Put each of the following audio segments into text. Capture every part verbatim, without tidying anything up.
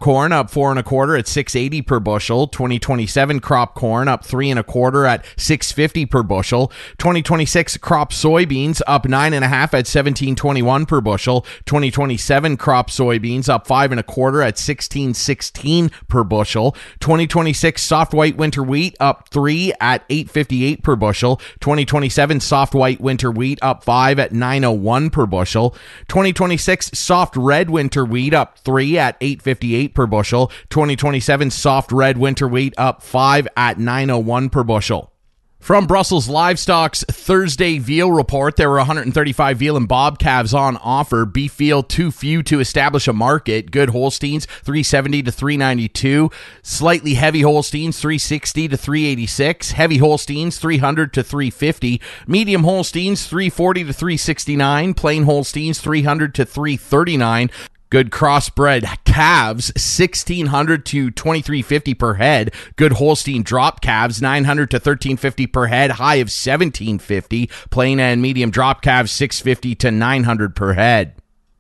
corn up four and a quarter at six eighty per bushel. twenty twenty-seven crop corn up three and a quarter at six fifty per bushel. twenty twenty-six crop soybeans up nine and a half at seventeen twenty-one per bushel. twenty twenty-seven crop soybeans up five and a quarter at sixteen sixteen per bushel. twenty twenty-six soft white winter wheat up three at eight fifty-eight per bushel. twenty twenty-seven soft white winter wheat up five at nine oh one per bushel. twenty twenty-six soft red winter wheat up three at eight fifty-eight per bushel. twenty twenty-seven soft red winter wheat up five at nine oh one per bushel. From Brussels Livestock's Thursday veal report, there were one hundred thirty-five veal and bob calves on offer. Beef veal too few to establish a market. Good Holsteins three seventy to three ninety-two. Slightly heavy Holsteins three sixty to three eighty-six. Heavy Holsteins three hundred to three fifty. Medium Holsteins three forty to three sixty-nine. Plain Holsteins three hundred to three thirty-nine. Good crossbred calves, sixteen hundred to twenty-three fifty per head. Good Holstein drop calves, nine hundred to thirteen fifty per head, high of seventeen fifty. Plain and medium drop calves, six fifty to nine hundred per head.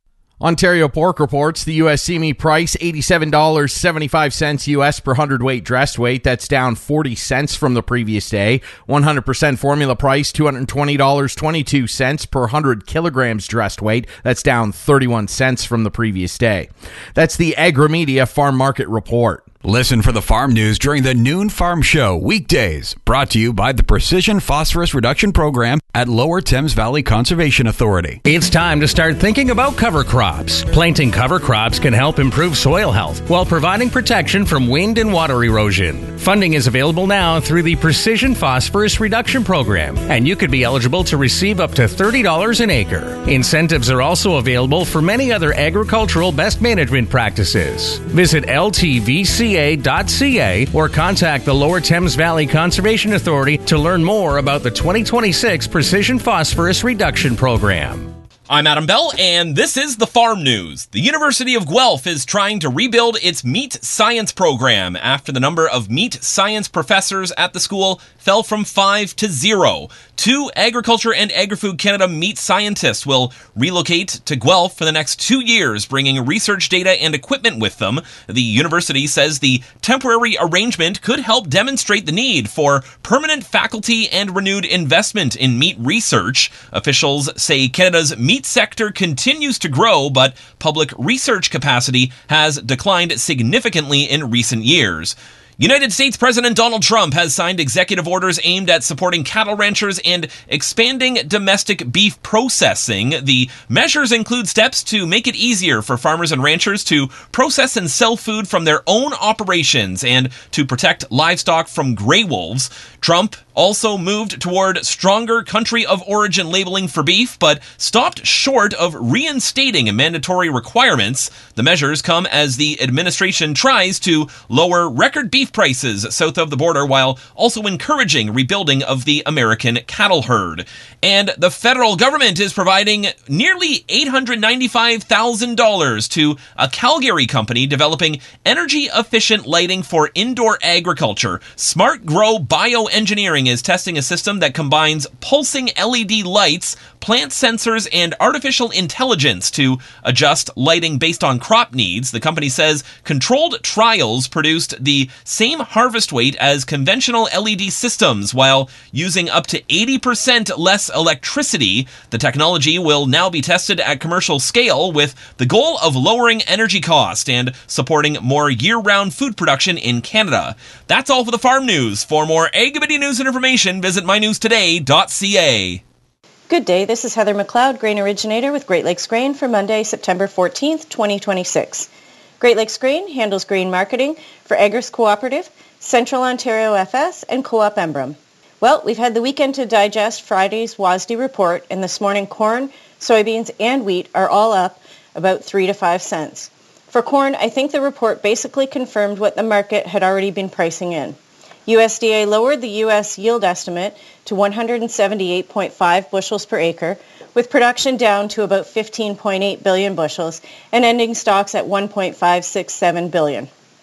Ontario Pork reports the U S C meat price eighty-seven dollars and seventy-five cents U S per hundredweight dressed weight. That's down forty cents from the previous day. one hundred percent formula price two hundred twenty dollars and twenty-two cents per one hundred kilograms dressed weight. That's down thirty-one cents from the previous day. That's the Agrimedia Farm Market Report. Listen for the farm news during the Noon Farm Show weekdays, brought to you by the Precision Phosphorus Reduction Program at Lower Thames Valley Conservation Authority. It's time to start thinking about cover crops. Planting cover crops can help improve soil health while providing protection from wind and water erosion. Funding is available now through the Precision Phosphorus Reduction Program, and you could be eligible to receive up to thirty dollars an acre. Incentives are also available for many other agricultural best management practices. Visit L T V C A dot C A or contact the Lower Thames Valley Conservation Authority to learn more about the twenty twenty-six Precision Phosphorus Reduction Program. I'm Adam Bell, and this is the Farm News. The University of Guelph is trying to rebuild its meat science program after the number of meat science professors at the school fell from five to zero. Two Agriculture and Agri-Food Canada meat scientists will relocate to Guelph for the next two years, bringing research data and equipment with them. The university says the temporary arrangement could help demonstrate the need for permanent faculty and renewed investment in meat research. Officials say Canada's meat sector continues to grow, but public research capacity has declined significantly in recent years. United States President Donald Trump has signed executive orders aimed at supporting cattle ranchers and expanding domestic beef processing. The measures include steps to make it easier for farmers and ranchers to process and sell food from their own operations and to protect livestock from gray wolves. Trump also moved toward stronger country of origin labeling for beef, but stopped short of reinstating mandatory requirements. The measures come as the administration tries to lower record beef prices south of the border while also encouraging rebuilding of the American cattle herd. And the federal government is providing nearly eight hundred ninety-five thousand dollars to a Calgary company developing energy-efficient lighting for indoor agriculture. Smart Grow Bioengineering is testing a system that combines pulsing L E D lights, plant sensors, and artificial intelligence to adjust lighting based on crop needs. The company says controlled trials produced the same harvest weight as conventional L E D systems while using up to eighty percent less electricity. The technology will now be tested at commercial scale with the goal of lowering energy cost and supporting more year-round food production in Canada. That's all for the Farm News. For more Agrimedia news and information, visit my news today dot c a. Good day, this is Heather McLeod, grain originator with Great Lakes Grain for Monday, September fourteenth, twenty twenty-six. Great Lakes Grain handles grain marketing for Agris Cooperative, Central Ontario F S, and Co-op Embrun. Well, we've had the weekend to digest Friday's W A S D report, and this morning corn, soybeans, and wheat are all up about three to five cents. For corn, I think the report basically confirmed what the market had already been pricing in. U S D A lowered the U S yield estimate to one hundred seventy-eight point five bushels per acre, with production down to about fifteen point eight billion bushels and ending stocks at one point five six seven billion.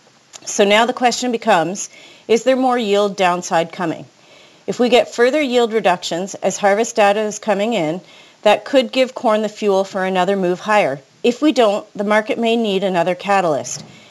So now the question becomes, is there more yield downside coming? If we get further yield reductions as harvest data is coming in, that could give corn the fuel for another move higher. If we don't, the market may need another catalyst.